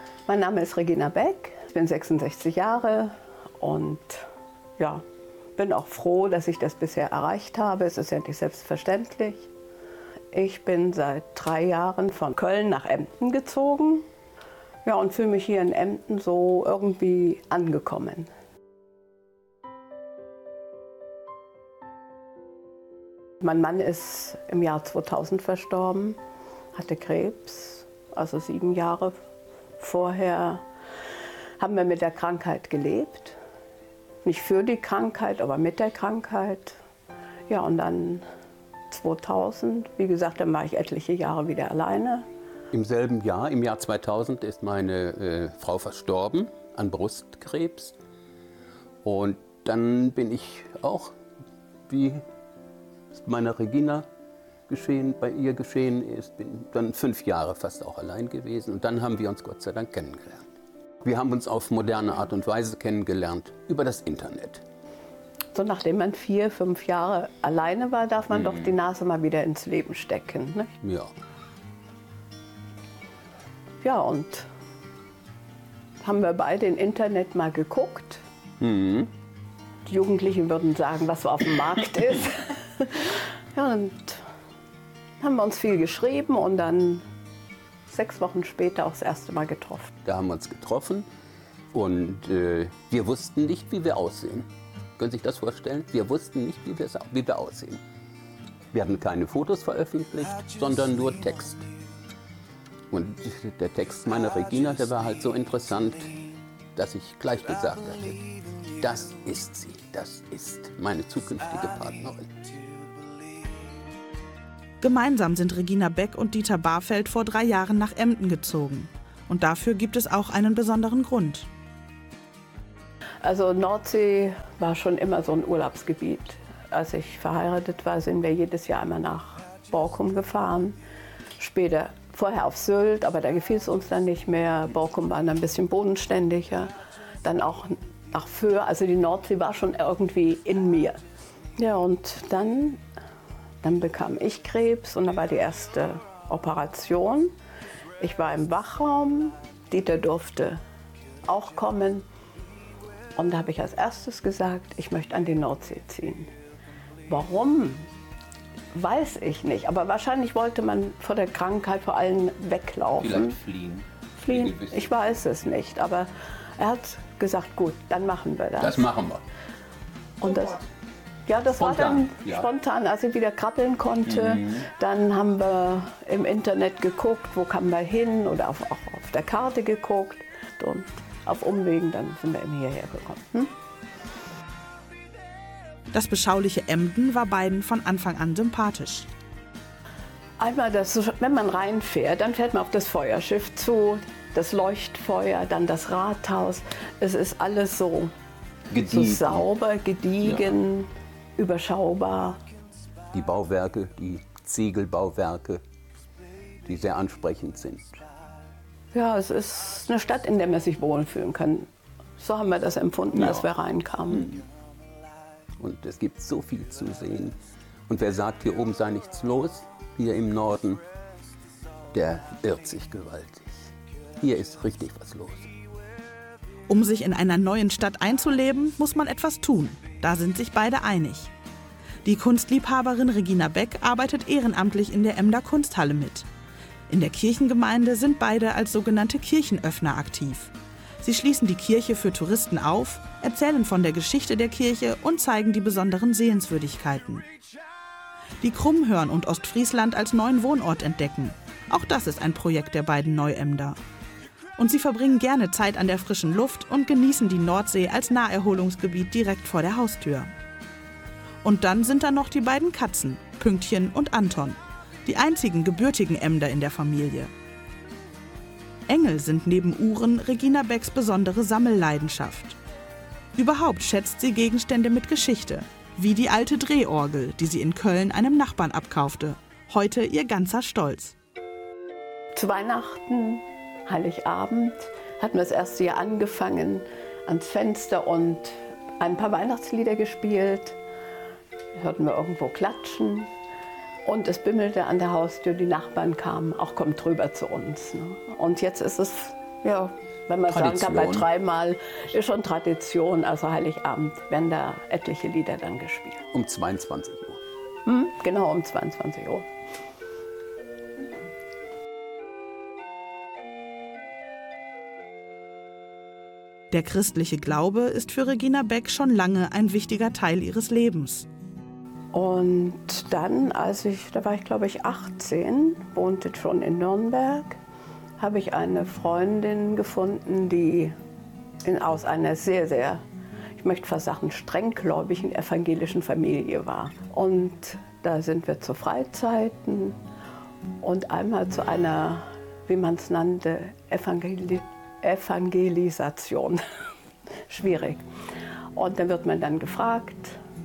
Mein Name ist Regina Beck, ich bin 66 Jahre und ja, bin auch froh, dass ich das bisher erreicht habe. Es ist ja nicht selbstverständlich. Ich bin seit 3 Jahren von Köln nach Emden gezogen, ja, und fühle mich hier in Emden so irgendwie angekommen. Mein Mann ist im Jahr 2000 verstorben, hatte Krebs, also 7 Jahre vorher haben wir mit der Krankheit gelebt. Nicht für die Krankheit, aber mit der Krankheit. Ja, und dann 2000, wie gesagt, dann war ich etliche Jahre wieder alleine. Im selben Jahr, im Jahr 2000, ist meine Frau verstorben an Brustkrebs. Und dann bin ich auch, wie es meiner Regina bei ihr geschehen ist, bin dann 5 Jahre fast auch allein gewesen. Und dann haben wir uns Gott sei Dank kennengelernt. Wir haben uns auf moderne Art und Weise kennengelernt, über das Internet. So nachdem man 4, 5 Jahre alleine war, darf man doch die Nase mal wieder ins Leben stecken. Ne? Ja. Ja, und haben wir beide im Internet mal geguckt. Die Jugendlichen würden sagen, was so auf dem Markt ist. Ja, und haben wir uns viel geschrieben und dann 6 Wochen später auch das erste Mal getroffen. Da haben wir uns getroffen und wir wussten nicht, wie wir aussehen. Können Sie sich das vorstellen? Wir wussten nicht, wie wir aussehen. Wir hatten keine Fotos veröffentlicht, sondern nur Text. Und der Text meiner Regina, der war halt so interessant, dass ich gleich gesagt hatte, das ist sie, das ist meine zukünftige Partnerin. Gemeinsam sind Regina Beck und Dieter Barfeld vor 3 Jahren nach Emden gezogen. Und dafür gibt es auch einen besonderen Grund. Also Nordsee war schon immer so ein Urlaubsgebiet. Als ich verheiratet war, sind wir jedes Jahr einmal nach Borkum gefahren. Vorher auf Sylt, aber da gefiel es uns dann nicht mehr. Borkum war dann ein bisschen bodenständiger. Dann auch nach Föhr, also die Nordsee war schon irgendwie in mir. Ja, und dann bekam ich Krebs und da war die erste Operation. Ich war im Wachraum, Dieter durfte auch kommen. Und da habe ich als erstes gesagt, ich möchte an die Nordsee ziehen. Warum? Weiß ich nicht. Aber wahrscheinlich wollte man vor der Krankheit vor allem weglaufen. Vielleicht fliehen. Fliehen? Ich weiß es nicht. Aber er hat gesagt, gut, dann machen wir das. Das machen wir. Und das war dann spontan, als ich wieder krabbeln konnte. Dann haben wir im Internet geguckt, wo kann man hin oder auch auf der Karte geguckt. Und auf Umwegen, dann sind wir eben hierher gekommen. Das beschauliche Emden war beiden von Anfang an sympathisch. Einmal, wenn man reinfährt, dann fährt man auf das Feuerschiff zu, das Leuchtfeuer, dann das Rathaus. Es ist alles so sauber, gediegen, überschaubar. Die Bauwerke, die Ziegelbauwerke, die sehr ansprechend sind. Ja, es ist eine Stadt, in der man sich wohlfühlen kann. So haben wir das empfunden, als wir reinkamen. Und es gibt so viel zu sehen. Und wer sagt, hier oben sei nichts los, hier im Norden, der irrt sich gewaltig. Hier ist richtig was los. Um sich in einer neuen Stadt einzuleben, muss man etwas tun. Da sind sich beide einig. Die Kunstliebhaberin Regina Beck arbeitet ehrenamtlich in der Emder Kunsthalle mit. In der Kirchengemeinde sind beide als sogenannte Kirchenöffner aktiv. Sie schließen die Kirche für Touristen auf, erzählen von der Geschichte der Kirche und zeigen die besonderen Sehenswürdigkeiten. Die Krummhörn und Ostfriesland als neuen Wohnort entdecken. Auch das ist ein Projekt der beiden Neuemder. Und sie verbringen gerne Zeit an der frischen Luft und genießen die Nordsee als Naherholungsgebiet direkt vor der Haustür. Und dann sind da noch die beiden Katzen, Pünktchen und Anton. Die einzigen gebürtigen Emder in der Familie. Engel sind neben Uhren Regina Becks besondere Sammelleidenschaft. Überhaupt schätzt sie Gegenstände mit Geschichte, wie die alte Drehorgel, die sie in Köln einem Nachbarn abkaufte. Heute ihr ganzer Stolz. Zu Weihnachten, Heiligabend, hatten wir das erste Jahr angefangen, ans Fenster und ein paar Weihnachtslieder gespielt. Hörten wir irgendwo klatschen. Und es bimmelte an der Haustür, die Nachbarn kamen, auch kommt rüber zu uns. Ne? Und jetzt ist es Ja, wenn man sagen kann, bei Tradition. 3-mal ist schon Tradition, also Heiligabend werden da etliche Lieder dann gespielt. Um 22 Uhr. Genau um 22 Uhr. Der christliche Glaube ist für Regina Beck schon lange ein wichtiger Teil ihres Lebens. Und dann, da war ich glaube ich 18, wohnte schon in Nürnberg, habe ich eine Freundin gefunden, die aus einer sehr, sehr, ich möchte fast sagen, strenggläubigen evangelischen Familie war. Und da sind wir zu Freizeiten und einmal zu einer, wie man es nannte, Evangelisation. Schwierig. Und dann wird man dann gefragt,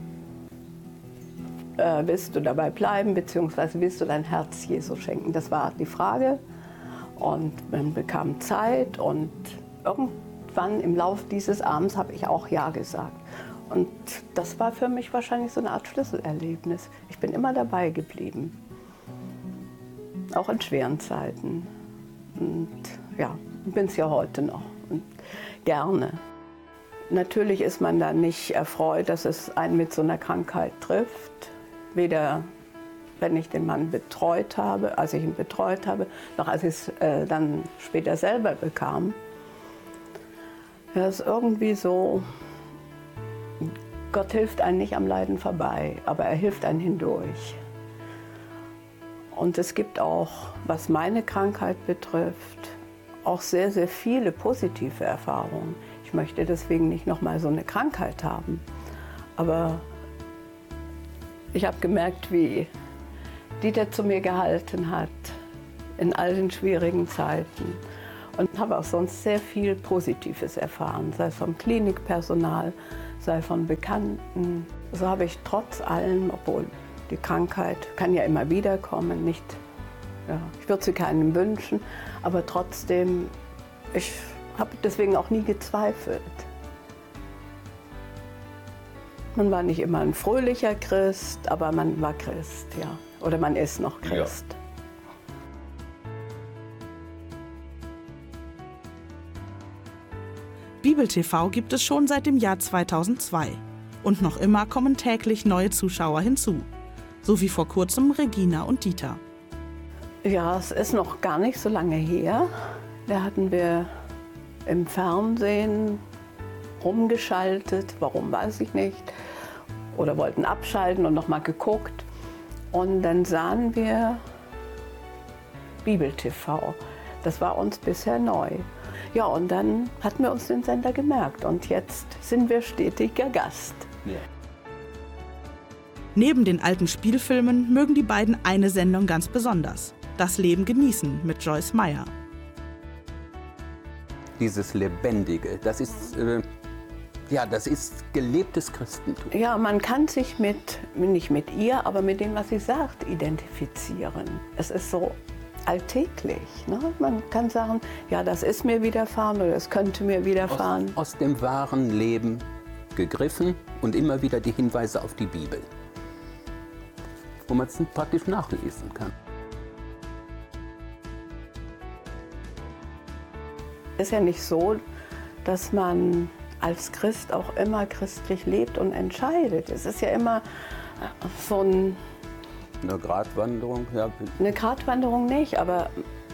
willst du dabei bleiben, beziehungsweise willst du dein Herz Jesus schenken? Das war die Frage. Und man bekam Zeit und irgendwann im Laufe dieses Abends habe ich auch Ja gesagt. Und das war für mich wahrscheinlich so eine Art Schlüsselerlebnis. Ich bin immer dabei geblieben, auch in schweren Zeiten. Und ja, bin es ja heute noch und gerne. Natürlich ist man da nicht erfreut, dass es einen mit so einer Krankheit trifft. Weder wenn ich den Mann betreut habe, als ich ihn betreut habe, noch als ich es dann später selber bekam. Ja, es ist irgendwie so, Gott hilft einem nicht am Leiden vorbei, aber er hilft einem hindurch. Und es gibt auch, was meine Krankheit betrifft, auch sehr, sehr viele positive Erfahrungen. Ich möchte deswegen nicht noch mal so eine Krankheit haben. Aber ich habe gemerkt, wie Dieter zu mir gehalten hat in all den schwierigen Zeiten. Und habe auch sonst sehr viel Positives erfahren, sei es vom Klinikpersonal, sei von Bekannten. So habe ich trotz allem, obwohl die Krankheit kann ja immer wieder kommen, nicht, ja, ich würde sie keinem wünschen, aber trotzdem, ich habe deswegen auch nie gezweifelt. Man war nicht immer ein fröhlicher Christ, aber man war Christ, ja. Oder man ist noch Christ. Ja. Bibel TV gibt es schon seit dem Jahr 2002. Und noch immer kommen täglich neue Zuschauer hinzu. So wie vor kurzem Regina und Dieter. Ja, es ist noch gar nicht so lange her. Da hatten wir im Fernsehen rumgeschaltet. Warum, weiß ich nicht. Oder wollten abschalten und noch mal geguckt. Und dann sahen wir Bibel TV. Das war uns bisher neu. Ja, und dann hatten wir uns den Sender gemerkt. Und jetzt sind wir stetiger Gast. Ja. Neben den alten Spielfilmen mögen die beiden eine Sendung ganz besonders. Das Leben genießen mit Joyce Meyer. Dieses Lebendige, das ist gelebtes Christentum. Ja, man kann sich nicht mit ihr, aber mit dem, was sie sagt, identifizieren. Es ist so alltäglich. Ne? Man kann sagen, ja, das ist mir widerfahren oder es könnte mir widerfahren. Aus dem wahren Leben gegriffen und immer wieder die Hinweise auf die Bibel, wo man es praktisch nachlesen kann. Es ist ja nicht so, dass man als Christ auch immer christlich lebt und entscheidet. Es ist ja immer so eine Gratwanderung. Ja. Eine Gratwanderung nicht, aber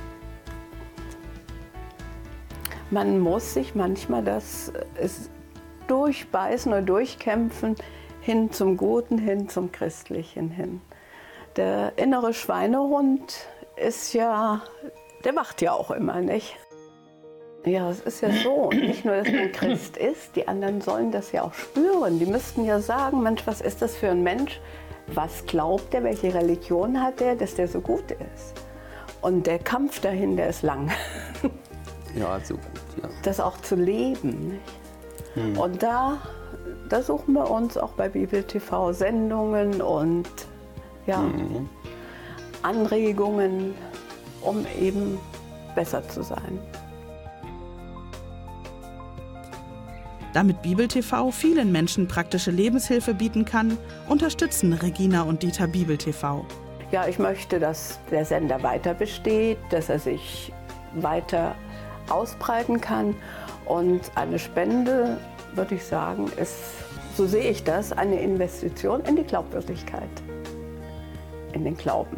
man muss sich manchmal das durchbeißen oder durchkämpfen hin zum Guten, hin zum Christlichen hin. Der innere Schweinehund der macht ja auch immer, nicht? Ja, es ist ja so. Und nicht nur, dass man Christ ist, die anderen sollen das ja auch spüren. Die müssten ja sagen, Mensch, was ist das für ein Mensch? Was glaubt er, welche Religion hat er, dass der so gut ist? Und der Kampf dahin, der ist lang. Ja, so gut, ja. Das auch zu leben, nicht? Und da suchen wir uns auch bei Bibel TV Sendungen und Anregungen, um eben besser zu sein. Damit Bibel TV vielen Menschen praktische Lebenshilfe bieten kann, unterstützen Regina und Dieter Bibel TV. Ja, ich möchte, dass der Sender weiter besteht, dass er sich weiter ausbreiten kann. Und eine Spende, würde ich sagen, ist, so sehe ich das, eine Investition in die Glaubwürdigkeit, in den Glauben.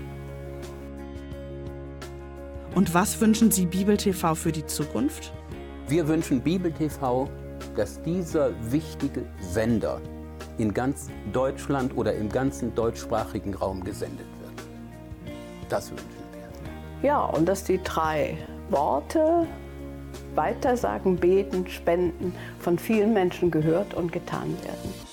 Und was wünschen Sie Bibel TV für die Zukunft? Wir wünschen Bibel TV, dass dieser wichtige Sender in ganz Deutschland oder im ganzen deutschsprachigen Raum gesendet wird. Das wünschen wir. Ja, und dass die 3 Worte, Weitersagen, Beten, Spenden, von vielen Menschen gehört und getan werden.